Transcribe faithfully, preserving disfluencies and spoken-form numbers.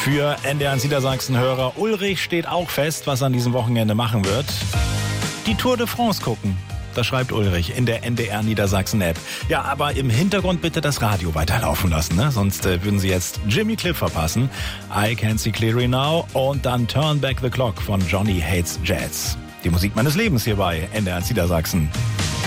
Für N D R Niedersachsen-Hörer Ulrich steht auch fest, was er an diesem Wochenende machen wird. Die Tour de France gucken. Das schreibt Ulrich in der N D R Niedersachsen-App. Ja, aber im Hintergrund bitte das Radio weiterlaufen lassen, ne? Sonst äh, würden Sie jetzt Jimmy Cliff verpassen. I Can See Clearly Now und dann Turn Back the Clock von Johnny Hates Jazz. Die Musik meines Lebens hier bei N D R Niedersachsen.